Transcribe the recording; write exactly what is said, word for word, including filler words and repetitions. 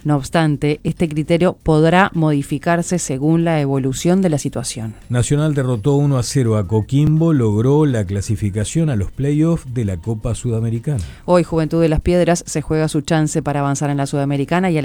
No obstante, este criterio podrá modificarse según la evolución de la situación. Nacional derrotó uno a cero a Coquimbo, logró la clasificación a los playoffs de la Copa Sudamericana. Hoy Juventud de las Piedras se juega su chance para avanzar en la Sudamericana y